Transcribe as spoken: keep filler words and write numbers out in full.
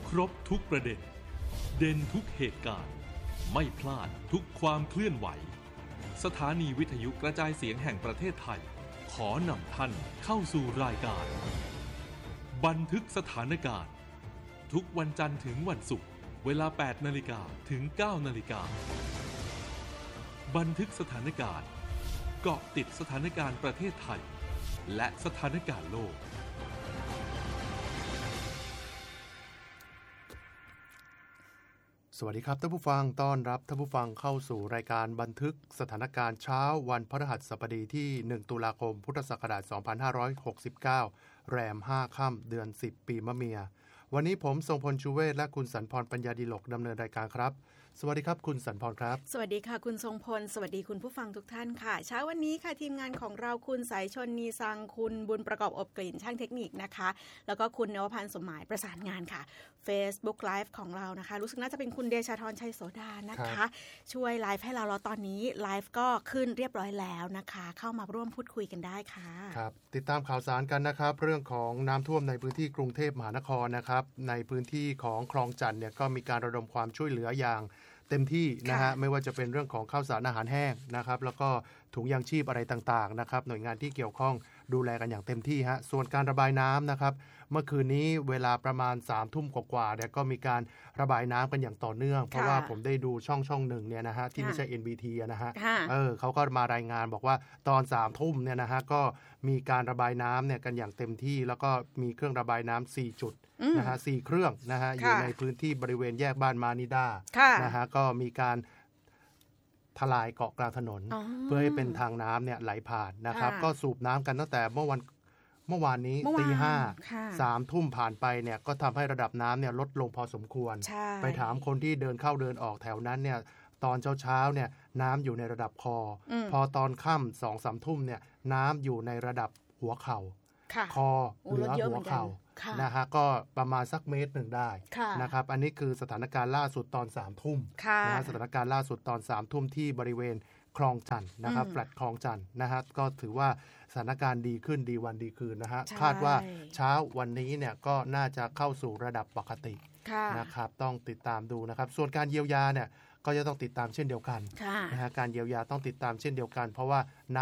ครบทุกประเด็นเด่นทุกเหตุการณ์ไม่พลาดทุกความเคลื่อนไหวสถานีวิทยุกระจายเสียงแห่งประเทศไทยขอนำท่านเข้าสู่รายการบันทึกสถานการณ์ทุกวันจันทร์ถึงวันศุกร์เวลา แปดนาฬิกา ถึง เก้านาฬิกา บันทึกสถานการณ์เกาะติดสถานการณ์ประเทศไทยและสถานการณ์โลกสวัสดีครับท่านผู้ฟังต้อนรับท่านผู้ฟังเข้าสู่รายการบันทึกสถานการณ์เช้าวันพฤหัสบดีที่หนึ่งตุลาคมพุทธศักราชสองพันห้าร้อยหกสิบเก้าแรมห้าค่ำเดือนสิบปีมะเมียวันนี้ผมทรงพลชูเวศและคุณสันพรปัญญาดิลกดำเนินรายการครับสวัสดีครับคุณสันพรครับสวัสดีค่ะคุณทรงพลสวัสดีคุณผู้ฟังทุกท่านค่ะเช้าวันนี้ค่ะทีมงานของเราคุณสายชนนีซังคุณบุญประกอบอบกลิ่นช่างเทคนิคนะคะแล้วก็คุณนวพันธ์สมหมายประสานงานค่ะ Facebook Live ของเรานะคะรู้สึกน่าจะเป็นคุณเดชาธรชัยโสดานะคะช่วยไลฟ์ให้เราแล้วตอนนี้ไลฟ์ก็ขึ้นเรียบร้อยแล้วนะคะเข้ามาร่วมพูดคุยกันได้ค่ะครับติดตามข่าวสารกันนะครับเรื่องของน้ำท่วมในพื้นที่กรุงเทพมหานครนะครับในพื้นที่ของคลองจันทน์เนี่ยก็มีการระดมความช่วยเหลืออย่างเต็มที่นะฮะไม่ว่าจะเป็นเรื่องของข้าวสารอาหารแห้งนะครับแล้วก็ถุงยางชีพอะไรต่างๆนะครับหน่วยงานที่เกี่ยวข้องดูแลกันอย่างเต็มที่ฮะส่วนการระบายน้ำนะครับเมื่อคืนนี้เวลาประมาณสามทุ่มกว่าๆเนี่ยก็มีการระบายน้ำกันอย่างต่อเนื่องเพราะว่าผมได้ดูช่องช่องหนึ่งเนี่ยนะฮะที่ไม่ใช่ เอ็น บี ที นะฮะเออเขาก็มารายงานบอกว่าตอนสามทุ่มเนี่ยนะฮะก็มีการระบายน้ำเนี่ยกันอย่างเต็มที่แล้วก็มีเครื่องระบายน้ำสี่จุดนะฮะสี่เครื่องนะฮะอยู่ในพื้นที่บริเวณแยกบ้านมานิดานะฮะก็มีการทลายเกาะกลางถนนเพื่อให้เป็นทางน้ำเนี่ยไหลผ่านนะครับก็สูบน้ำกันตั้งแต่เมื่อวันเมื่อวานนี้ตีห้าสามทุ่มผ่านไปเนี่ยก็ทำให้ระดับน้ำเนี่ยลดลงพอสมควรไปถามคนที่เดินเข้าเดินออกแถวนั้นเนี่ยตอนเช้าๆเนี่ยน้ำอยู่ในระดับคอพอตอนค่ำสองสามทุ่มเนี่ยน้ำอยู่ในระดับหัวเข่าคอเหนือหัวเข่านะฮะก็ประมาณสักเมตรหนึ่งได้นะครับอันนี้คือสถานการณ์ล่าสุดตอนสามทุ่มนะฮะสถานการณ์ล่าสุดตอนสามทุ่มที่บริเวณคลองจันทน์นะครับแฟลตคลองจันทน์นะฮะก็ถือว่าสถานการณ์ดีขึ้นดีวันดีคืนนะฮะคาดว่าเช้าวันนี้เนี่ยก็น่าจะเข้าสู่ระดับปกตินะครับต้องติดตามดูนะครับส่วนการเยียวยาเนี่ยก็จะต้องติดตามเช่นเดียวกันนะฮะการเยียวยาต้องติดตามเช่นเดียวกันเพราะว่า